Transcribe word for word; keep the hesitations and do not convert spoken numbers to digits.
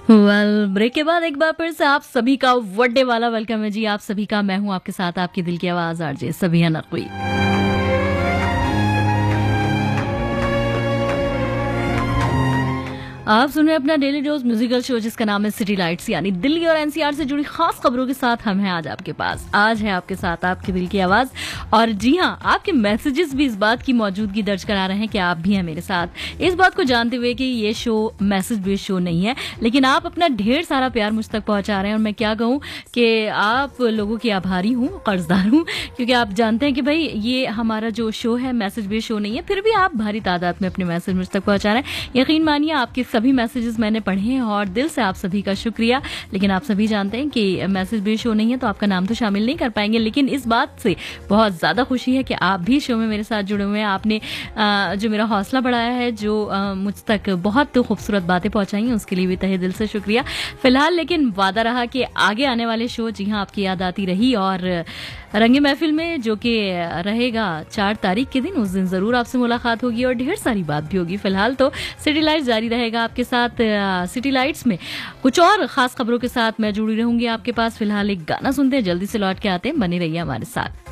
Well well, break के बाद एक बार फिर से आप सभी का बर्थडे वाला वेलकम है जी। आप सभी का मैं हूं आपके साथ आपकी दिल की आवाज आरजे सभी नकवी। आप सुन रहे हैं अपना डेली डोज म्यूजिकल शो जिसका नाम है सिटी लाइट्स, यानी दिल्ली और एनसीआर से जुड़ी खास खबरों के साथ हम हैं आज आपके पास। आज है आपके साथ आपकी दिल की आवाज, और जी हाँ, आपके मैसेजेस भी इस बात की मौजूदगी दर्ज करा रहे हैं कि आप भी हैं मेरे साथ, इस बात को जानते हुए कि ये शो मैसेज बेस्ड शो नहीं है, लेकिन आप अपना ढेर सारा प्यार मुझ तक पहुंचा रहे हैं। और मैं क्या कहूँ कि आप लोगों की आभारी हूँ, कर्जदार हूँ, क्योंकि आप जानते हैं कि भाई ये हमारा जो शो है मैसेज बेस्ड शो नहीं है, फिर भी आप भारी तादाद में अपने मैसेज मुझ तक पहुंचा रहे हैं। यकीन मानिए आपके सभी मैसेजेस मैंने पढ़े हैं और दिल से आप सभी का शुक्रिया। लेकिन आप सभी जानते हैं कि मैसेज बेस्ड शो नहीं है तो आपका नाम तो शामिल नहीं कर पाएंगे, लेकिन इस बात से बहुत ज्यादा खुशी है कि आप भी शो में मेरे साथ जुड़े हुए हैं। आपने आ, जो मेरा हौसला बढ़ाया है, जो आ, मुझ तक बहुत तो खूबसूरत बातें पहुंचाई हैं, उसके लिए भी तहे दिल से शुक्रिया। फिलहाल लेकिन वादा रहा कि आगे आने वाले शो, जी हाँ, आपकी याद आती रही और रंगे महफिल में जो कि रहेगा चार तारीख के दिन, उस दिन जरूर आपसे मुलाकात होगी और ढेर सारी बात भी होगी। फिलहाल तो सिटी लाइट्स जारी रहेगा आपके साथ। सिटी लाइट्स में कुछ और खास खबरों के साथ मैं जुड़ी रहूंगी आपके पास। फिलहाल एक गाना सुनते हैं, जल्दी से लौट के आते हैं, बने रहिए हमारे साथ।